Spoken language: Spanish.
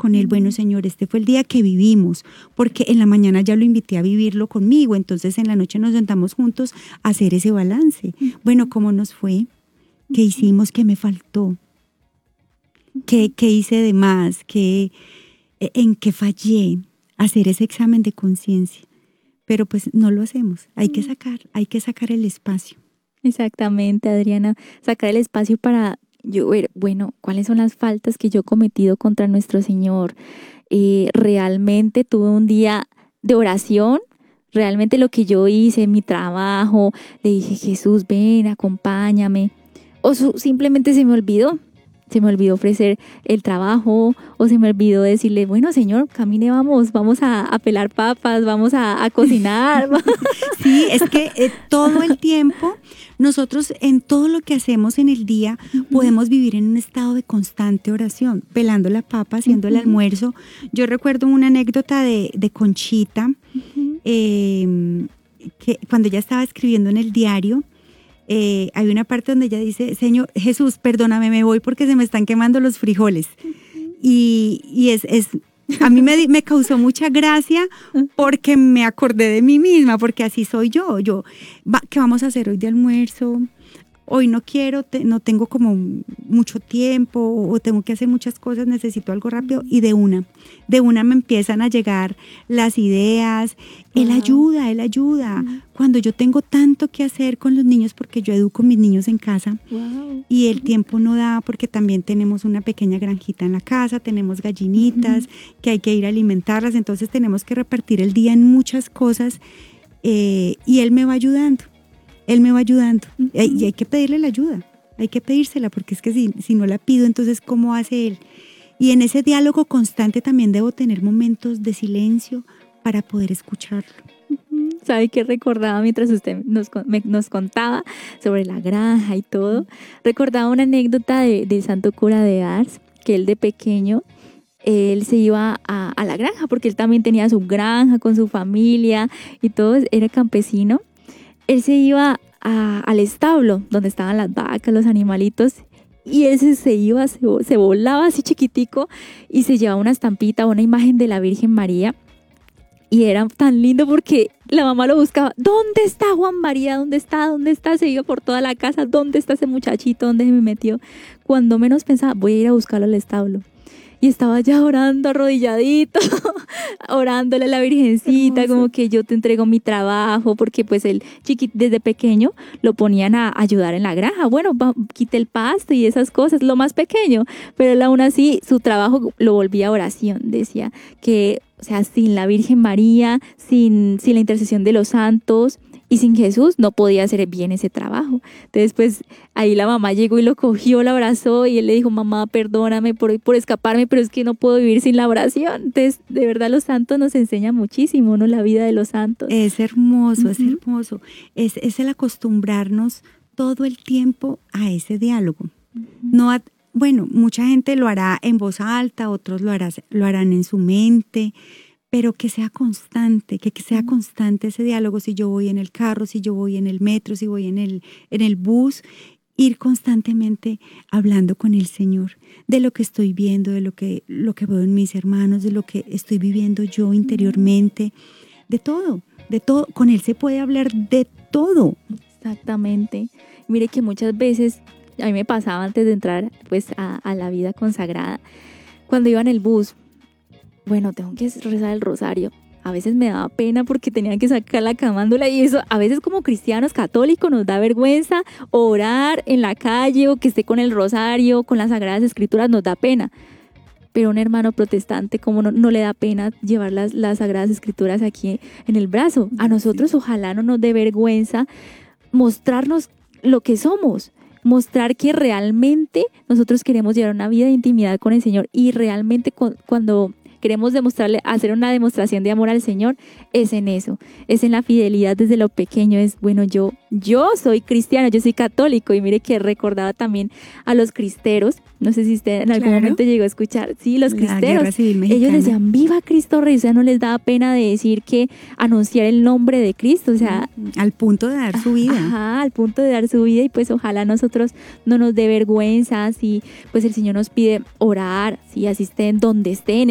con él, bueno, Señor, este fue el día que vivimos, porque en la mañana ya lo invité a vivirlo conmigo, entonces en la noche nos sentamos juntos a hacer ese balance. Bueno, ¿cómo nos fue? ¿Qué hicimos? ¿Qué me faltó? ¿Qué hice de más? ¿En qué fallé? Hacer ese examen de conciencia. Pero pues no lo hacemos. Hay que sacar el espacio. Exactamente, Adriana. Sacar el espacio para yo ver, bueno, cuáles son las faltas que yo he cometido contra nuestro Señor. Realmente tuve un día de oración. Realmente lo que yo hice, mi trabajo, le dije, Jesús, ven, acompáñame. O simplemente se me olvidó. Se me olvidó ofrecer el trabajo o se me olvidó decirle, bueno, Señor, camine, vamos a pelar papas, vamos a cocinar. Sí, es que todo el tiempo nosotros en todo lo que hacemos en el día podemos vivir en un estado de constante oración, pelando la papa, haciendo el almuerzo. Yo recuerdo una anécdota de Conchita, que cuando ella estaba escribiendo en el diario, hay una parte donde ella dice, Señor, Jesús, perdóname, me voy porque se me están quemando los frijoles. Y a mí me causó mucha gracia porque me acordé de mí misma, porque así soy yo. ¿Qué vamos a hacer hoy de almuerzo? Hoy no quiero, no tengo como mucho tiempo o tengo que hacer muchas cosas, necesito algo rápido y de una me empiezan a llegar las ideas. Wow. Él ayuda. Cuando yo tengo tanto que hacer con los niños, porque yo educo a mis niños en casa, wow, y el tiempo no da porque también tenemos una pequeña granjita en la casa, tenemos gallinitas que hay que ir a alimentarlas, entonces tenemos que repartir el día en muchas cosas y él me va ayudando. Y hay que pedirle la ayuda, hay que pedírsela, porque es que si no la pido, entonces ¿cómo hace él? Y en ese diálogo constante también debo tener momentos de silencio para poder escucharlo. ¿Sabe qué recordaba mientras usted nos contaba sobre la granja y todo? Recordaba una anécdota del santo cura de Ars, que él de pequeño, él se iba a la granja, porque él también tenía su granja con su familia y todo, era campesino. Él se iba al establo donde estaban las vacas, los animalitos, y él se volaba así chiquitico y se llevaba una estampita, una imagen de la Virgen María. Y era tan lindo porque la mamá lo buscaba. ¿Dónde está Juan María? ¿Dónde está? Se iba por toda la casa. ¿Dónde está ese muchachito? ¿Dónde se me metió? Cuando menos pensaba, voy a ir a buscarlo al establo. Y estaba ya orando arrodilladito, orándole a la Virgencita, como que yo te entrego mi trabajo, porque pues él desde pequeño lo ponían a ayudar en la granja. Bueno, quite el pasto y esas cosas, lo más pequeño, pero él aún así su trabajo lo volvía oración. Decía que, o sea, sin la Virgen María, sin la intercesión de los santos y sin Jesús no podía hacer bien ese trabajo. Entonces, pues, ahí la mamá llegó y lo cogió, lo abrazó y él le dijo, mamá, perdóname por escaparme, pero es que no puedo vivir sin la oración. Entonces, de verdad, los santos nos enseñan muchísimo, ¿no? La vida de los santos. Es hermoso, es hermoso. Es el acostumbrarnos todo el tiempo a ese diálogo. Bueno, mucha gente lo hará en voz alta, otros lo harán en su mente, pero que sea constante, que sea constante ese diálogo. Si yo voy en el carro, si yo voy en el metro, si voy en el bus, ir constantemente hablando con el Señor de lo que estoy viendo, de lo que veo en mis hermanos, de lo que estoy viviendo yo interiormente, de todo. Con Él se puede hablar de todo. Exactamente. Mire que muchas veces, a mí me pasaba antes de entrar pues a la vida consagrada, cuando iba en el bus, bueno, tengo que rezar el rosario. A veces me daba pena porque tenía que sacar la camándula y eso a veces como cristianos católicos nos da vergüenza orar en la calle o que esté con el rosario, con las Sagradas Escrituras, nos da pena. Pero un hermano protestante, como no le da pena llevar las Sagradas Escrituras aquí en el brazo. A nosotros ojalá no nos dé vergüenza mostrarnos lo que somos. Mostrar que realmente nosotros queremos llevar una vida de intimidad con el Señor y realmente cuando queremos hacer una demostración de amor al Señor, es en eso, es en la fidelidad desde lo pequeño, es bueno, yo soy cristiano, yo soy católico y mire que recordaba también a los cristeros, no sé si usted en algún momento llegó a escuchar, sí, los cristeros, ellos decían viva Cristo Rey, o sea, no les daba pena de decir que anunciar el nombre de Cristo, o sea, al punto de dar su vida. Al punto de dar su vida y pues ojalá nosotros no nos dé vergüenza, si pues el Señor nos pide orar, si así estén donde estén,